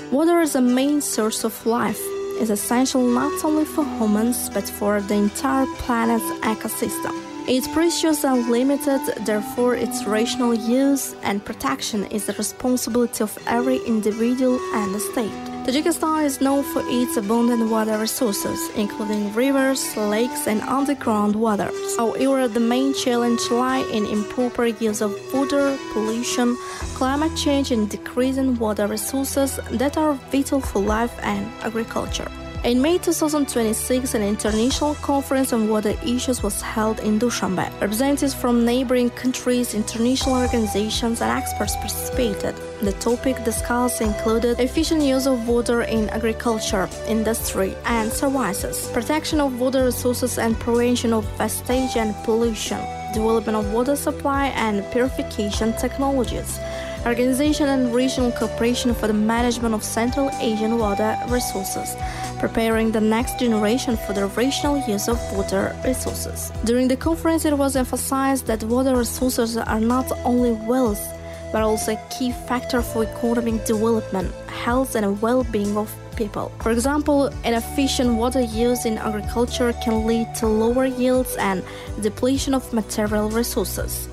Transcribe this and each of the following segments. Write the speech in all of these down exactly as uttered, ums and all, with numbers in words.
Water is a main source of life. It's essential not only for humans but for the entire planet's ecosystem. It's precious and limited, therefore its rational use and protection is the responsibility of every individual and the state. Tajikistan is known for its abundant water resources, including rivers, lakes, and underground waters. However, the main challenge lies in improper use of water, pollution, climate change, and decreasing water resources that are vital for life and agriculture. In May twenty twenty-six, an international conference on water issues was held in Dushanbe. Representatives from neighboring countries, international organizations, and experts participated. The topic discussed included efficient use of water in agriculture, industry, and services, protection of water resources and prevention of wastage and pollution, development of water supply and purification technologies, organization and regional cooperation for the management of Central Asian water resources, preparing the next generation for the rational use of water resources. During the conference, it was emphasized that water resources are not only wealth, but also a key factor for economic development, health, and well-being of people. For example, inefficient water use in agriculture can lead to lower yields and depletion of material resources.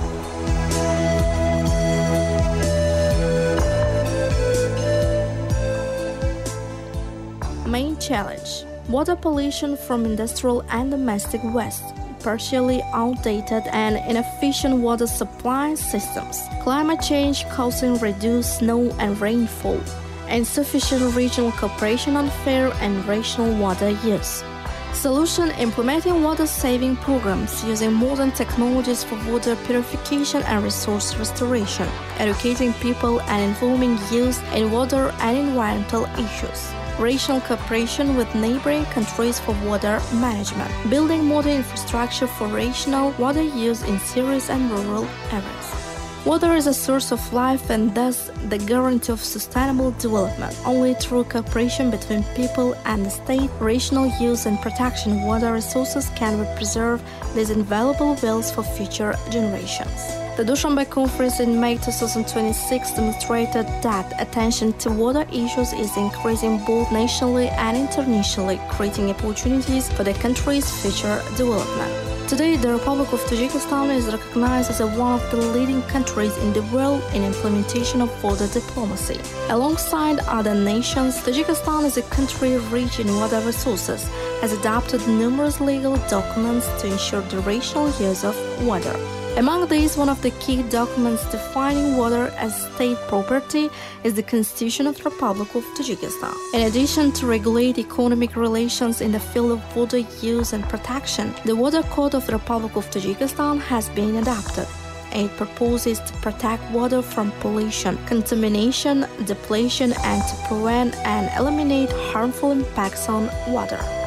Main challenge: water pollution from industrial and domestic waste, partially outdated and inefficient water supply systems, climate change causing reduced snow and rainfall, insufficient regional cooperation on fair and rational water use. Solution: implementing water-saving programs using modern technologies for water purification and resource restoration, educating people and informing youth in water and environmental issues. Regional cooperation with neighboring countries for water management, building modern infrastructure for rational water use in cities and rural areas. Water is a source of life and thus the guarantee of sustainable development. Only through cooperation between people and the state, rational use and protection of water resources can we preserve these invaluable wealth for future generations. The Dushanbe conference in May twenty twenty-six demonstrated that attention to water issues is increasing both nationally and internationally, creating opportunities for the country's future development. Today, the Republic of Tajikistan is recognized as one of the leading countries in the world in implementation of water diplomacy. Alongside other nations, Tajikistan is a country rich in water resources, has adopted numerous legal documents to ensure the rational use of water. Among these, one of the key documents defining water as state property is the Constitution of the Republic of Tajikistan. In addition to regulate economic relations in the field of water use and protection, the Water Code of the Republic of Tajikistan has been adopted. It proposes to protect water from pollution, contamination, depletion, and to prevent and eliminate harmful impacts on water.